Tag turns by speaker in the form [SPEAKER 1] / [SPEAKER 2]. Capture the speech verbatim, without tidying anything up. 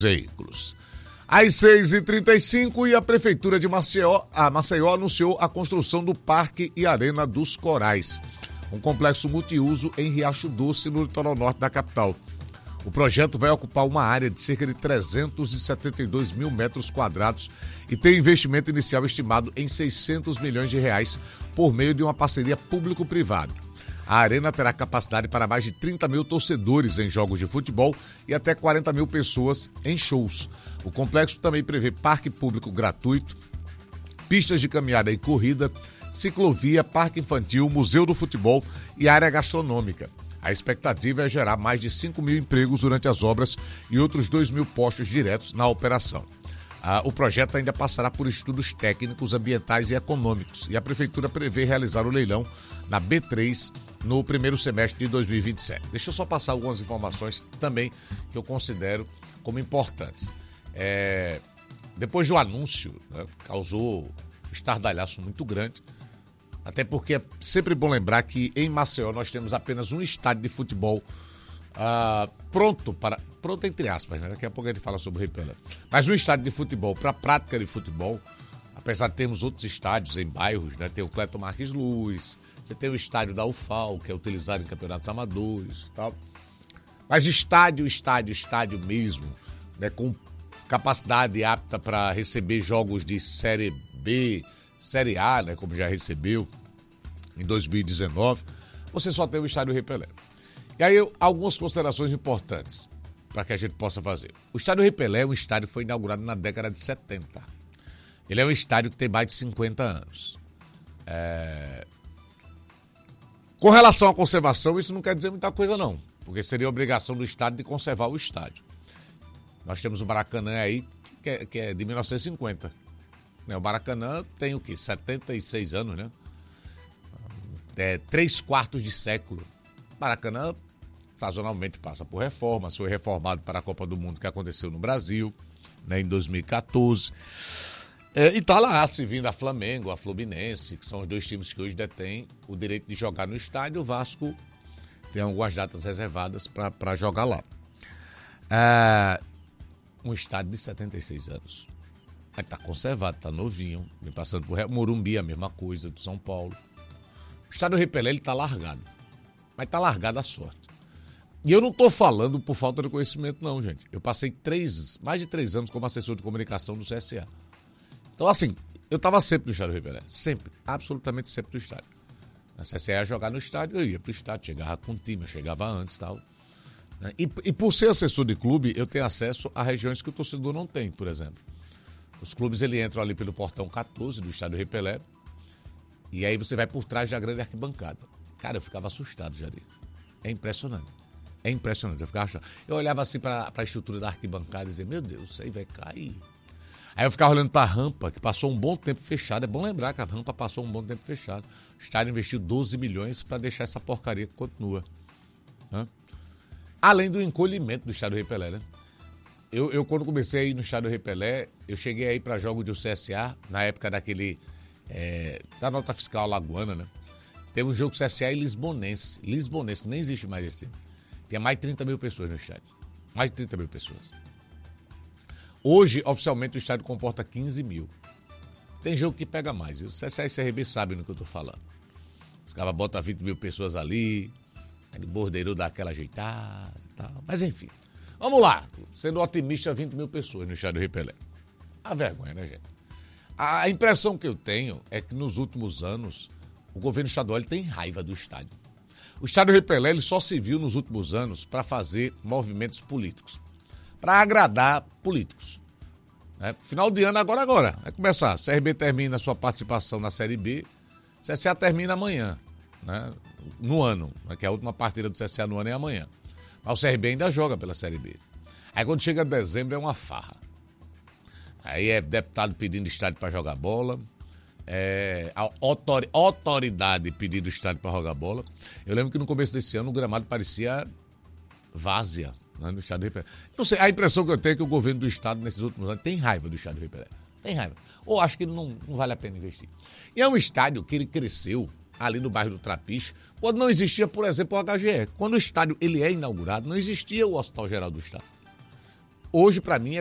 [SPEAKER 1] veículos. Às seis e trinta e cinco e a Prefeitura de Maceió, a Maceió anunciou a construção do Parque e Arena dos Corais, um complexo multiuso em Riacho Doce, no litoral norte da capital. O projeto vai ocupar uma área de cerca de trezentos e setenta e dois mil metros quadrados e tem investimento inicial estimado em seiscentos milhões de reais por meio de uma parceria público-privada. A arena terá capacidade para mais de trinta mil torcedores em jogos de futebol e até quarenta mil pessoas em shows. O complexo também prevê parque público gratuito, pistas de caminhada e corrida, ciclovia, parque infantil, museu do futebol e área gastronômica. A expectativa é gerar mais de cinco mil empregos durante as obras e outros dois mil postos diretos na operação. Ah, o projeto ainda passará por estudos técnicos, ambientais e econômicos e a Prefeitura prevê realizar o leilão na B três no primeiro semestre de dois mil e vinte e sete. Deixa eu só passar algumas informações também que eu considero como importantes. É, depois do anúncio, né, causou estardalhaço muito grande, até porque é sempre bom lembrar que em Maceió nós temos apenas um estádio de futebol ah, pronto para... Pronto entre aspas, né? Daqui a pouco a gente fala sobre o Rei Pelé. Mas um estádio de futebol para prática de futebol, apesar de termos outros estádios em bairros, né? Tem o Cleiton Marques Luz, você tem o estádio da U F A L, que é utilizado em campeonatos amadores e tal. Mas estádio, estádio, estádio mesmo, né? Com capacidade apta para receber jogos de Série B, Série A, né? Como já recebeu em dois mil e dezenove, você só tem o estádio Rei Pelé. E aí, algumas considerações importantes para que a gente possa fazer. O estádio Rei Pelé é um estádio que foi inaugurado na década de setenta. Ele é um estádio que tem mais de cinquenta anos. É... Com relação à conservação, isso não quer dizer muita coisa não, porque seria obrigação do estádio de conservar o estádio. Nós temos o Maracanã aí, que é, que é de mil novecentos e cinquenta. O Maracanã tem o quê? setenta e seis anos, né? É, três quartos de século. Maracanã sazonalmente passa por reformas, foi reformado para a Copa do Mundo que aconteceu no Brasil, né, em dois mil e catorze. É, e está lá se vindo a Flamengo, a Fluminense, que são os dois times que hoje detêm o direito de jogar no estádio. O Vasco tem algumas datas reservadas para jogar lá. É, um estádio de setenta e seis anos. Mas está conservado, está novinho, vem passando por Morumbi, a mesma coisa, do São Paulo. O estádio Rei Pelé está largado, mas está largado à sorte. E eu não estou falando por falta de conhecimento, não, gente. Eu passei três, mais de três anos como assessor de comunicação do C S A. Então, assim, eu estava sempre no estádio Rei Pelé. Sempre, absolutamente sempre no estádio. A C S A ia jogar no estádio, eu ia para o estádio, chegava com o time, eu chegava antes e tal. E, e por ser assessor de clube, eu tenho acesso a regiões que o torcedor não tem, por exemplo. Os clubes, ele entram ali pelo portão catorze do estádio Rei Pelé, e aí você vai por trás da grande arquibancada. Cara, eu ficava assustado, Jair. É impressionante. É impressionante, eu ficava achando. Eu olhava assim para a estrutura da arquibancada e dizia, meu Deus, isso aí vai cair. Aí eu ficava olhando para a rampa, que passou um bom tempo fechada. É bom lembrar que a rampa passou um bom tempo fechada. O estádio investiu doze milhões para deixar essa porcaria que continua. Hã? Além do encolhimento do estádio Rei Pelé, né? Eu, eu, quando comecei a ir no estádio Rei Pelé, eu cheguei aí para jogos do C S A, na época daquele, é, da nota fiscal lagoana, né? Teve um jogo C S A e Lisbonense. Lisbonense, que nem existe mais esse time. Tinha mais de trinta mil pessoas no estádio. Mais de trinta mil pessoas. Hoje, oficialmente, o estádio comporta quinze mil. Tem jogo que pega mais. O C S A e C R B sabem do que eu tô falando. Os caras botam vinte mil pessoas ali, aí o bordeiro dá aquela ajeitada e tal. Mas enfim. Vamos lá. Sendo otimista, vinte mil pessoas no estádio Rei Pelé. A vergonha, né, gente? A impressão que eu tenho é que nos últimos anos, o governo estadual ele tem raiva do estádio. O estádio Rei Pelé ele só se viu nos últimos anos para fazer movimentos políticos, para agradar políticos. Né? Final de ano agora, agora. Vai começar. C R B termina a sua participação na Série B, C S A termina amanhã, né? No ano, né? Que é a última partida do C S A no ano é amanhã. Mas o C R B ainda joga pela Série B. Aí quando chega dezembro é uma farra. Aí é deputado pedindo estádio para jogar bola. É, a autor, autoridade pedindo estádio para jogar bola. Eu lembro que no começo desse ano o gramado parecia várzea, né, no estádio Rei Pelé. Não sei, a impressão que eu tenho é que o governo do estado nesses últimos anos tem raiva do estádio Rei Pelé. Tem raiva. Ou acho que não, não vale a pena investir. E é um estádio que ele cresceu ali no bairro do Trapiche, quando não existia, por exemplo, o H G E. Quando o estádio ele é inaugurado, não existia o Hospital Geral do Estado. hoje para mim é